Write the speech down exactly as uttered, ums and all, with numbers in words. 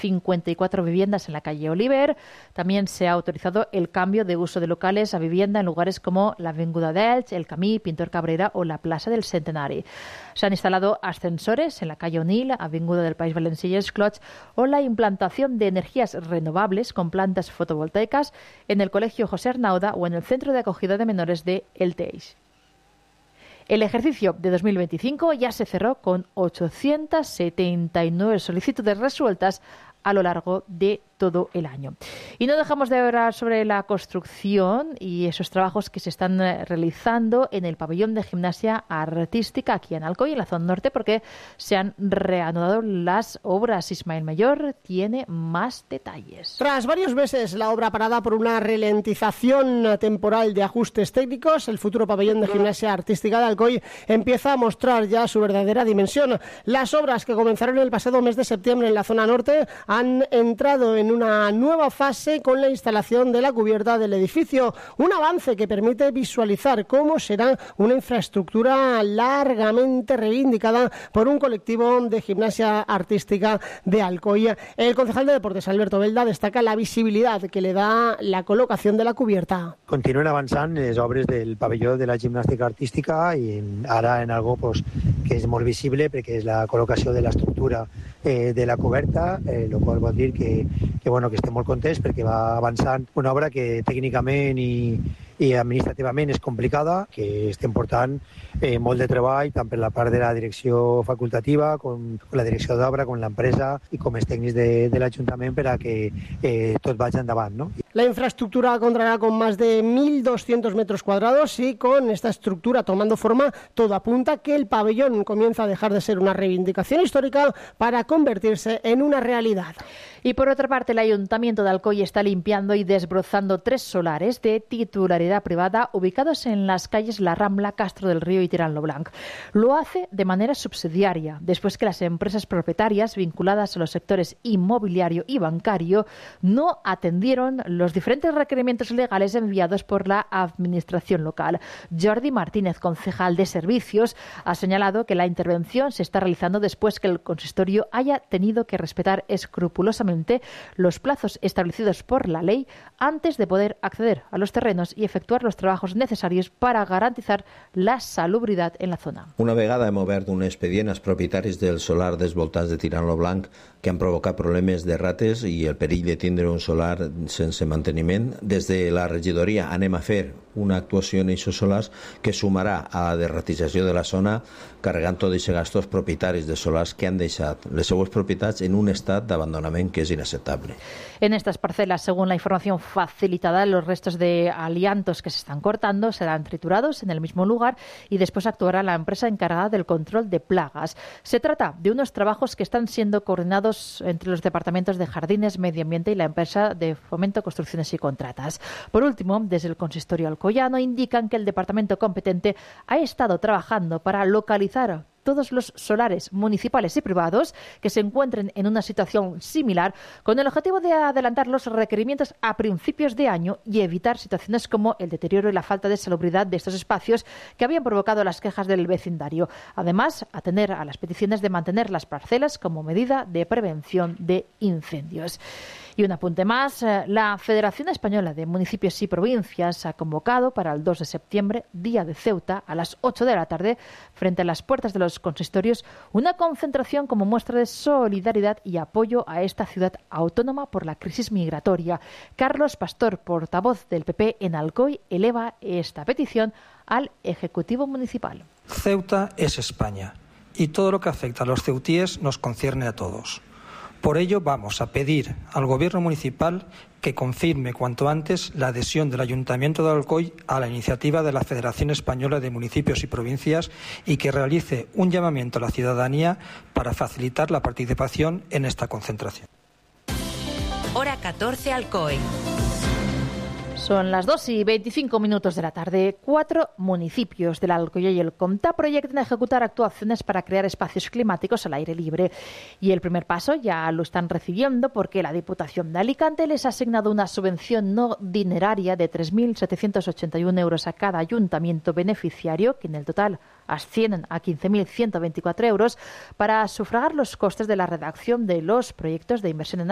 cincuenta y cuatro viviendas en la calle Oliver. También se ha autorizado el cambio de uso de locales a vivienda en lugares como la Avinguda d'Elx, el Camí, Pintor Cabrera o la Plaza del Centenari. Se han instalado ascensores en la calle O'Neill, Avinguda del País Valencià y Escloch, o la implantación de energías renovables con plantas fotovoltaicas en el Colegio José Arnauda o en el Centro de Acogida de Menores de El Teix. El ejercicio de dos mil veinticinco ya se cerró con ochocientas setenta y nueve solicitudes resueltas a lo largo de todo el año. Y no dejamos de hablar sobre la construcción y esos trabajos que se están realizando en el pabellón de gimnasia artística aquí en Alcoy, en la zona norte, porque se han reanudado las obras. Ismael Mayor tiene más detalles. Tras varios meses la obra parada por una ralentización temporal de ajustes técnicos, el futuro pabellón de gimnasia artística de Alcoy empieza a mostrar ya su verdadera dimensión. Las obras que comenzaron el pasado mes de septiembre en la zona norte han entrado en una nueva fase con la instalación de la cubierta del edificio, un avance que permite visualizar cómo será una infraestructura largamente reivindicada por un colectivo de gimnasia artística de Alcoy. El concejal de Deportes, Alberto Belda, destaca la visibilidad que le da la colocación de la cubierta. Continuen avançant les obres del pavelló de la gimnàstica artística i ara en algo pues, que és molt visible perquè és la col·locació de l'estructura eh, de la coberta, eh, el qual vol dir que, que, bueno, que estem molt contents perquè va avançant una obra que tècnicament i, i administrativament és complicada, que estem portant eh, molt de treball tant per la part de la direcció facultativa com, com la direcció d'obra, com l'empresa i com els tècnics de, de l'Ajuntament per a que eh, tot vagi endavant, ¿no? La infraestructura contará con más de mil doscientos metros cuadrados y con esta estructura tomando forma todo apunta que el pabellón comienza a dejar de ser una reivindicación histórica para convertirse en una realidad. Y por otra parte, el Ayuntamiento de Alcoy está limpiando y desbrozando tres solares de titularidad privada ubicados en las calles La Rambla, Castro del Río y Tirán lo Blanc. Lo hace de manera subsidiaria, después que las empresas propietarias vinculadas a los sectores inmobiliario y bancario no atendieron los diferentes requerimientos legales enviados por la administración local. Jordi Martínez, concejal de Servicios, ha señalado que la intervención se está realizando después que el consistorio haya tenido que respetar escrupulosamente los plazos establecidos por la ley antes de poder acceder a los terrenos y efectuar los trabajos necesarios para garantizar la salubridad en la zona. Una vegada hem obert un expedient als propietaris del solar dels voltants de Tirán lo Blanc que han provocat problemes de rates i el perill de tindre un solar sense manteniment. Des de la regidoria anem a fer una actuació en aquests solars que sumarà a la derratització de la zona carregant tots aquests gastos propietaris de solars que han deixat les seues propietats en un estat d'abandonament que es inaceptable. En estas parcelas, según la información facilitada, los restos de aliantos que se están cortando serán triturados en el mismo lugar y después actuará la empresa encargada del control de plagas. Se trata de unos trabajos que están siendo coordinados entre los departamentos de Jardines, Medio Ambiente y la empresa de Fomento, Construcciones y Contratas. Por último, desde el consistorio alcoyano indican que el departamento competente ha estado trabajando para localizar todos los solares municipales y privados que se encuentren en una situación similar con el objetivo de adelantar los requerimientos a principios de año y evitar situaciones como el deterioro y la falta de salubridad de estos espacios que habían provocado las quejas del vecindario. Además, atender a las peticiones de mantener las parcelas como medida de prevención de incendios. Y un apunte más, la Federación Española de Municipios y Provincias ha convocado para el dos de septiembre, Día de Ceuta, a las ocho de la tarde, frente a las puertas de los consistorios, una concentración como muestra de solidaridad y apoyo a esta ciudad autónoma por la crisis migratoria. Carlos Pastor, portavoz del P P en Alcoy, eleva esta petición al Ejecutivo Municipal. Ceuta es España y todo lo que afecta a los ceutíes nos concierne a todos. Por ello, vamos a pedir al Gobierno municipal que confirme cuanto antes la adhesión del Ayuntamiento de Alcoy a la iniciativa de la Federación Española de Municipios y Provincias y que realice un llamamiento a la ciudadanía para facilitar la participación en esta concentración. Hora catorce Alcoy. Son las dos y veinticinco minutos de la tarde. Cuatro municipios del Alcoy y el Comtá proyectan ejecutar actuaciones para crear espacios climáticos al aire libre. Y el primer paso ya lo están recibiendo porque la Diputación de Alicante les ha asignado una subvención no dineraria de tres mil setecientos ochenta y uno euros a cada ayuntamiento beneficiario, que en el total ascienden a quince mil ciento veinticuatro euros, para sufragar los costes de la redacción de los proyectos de inversión en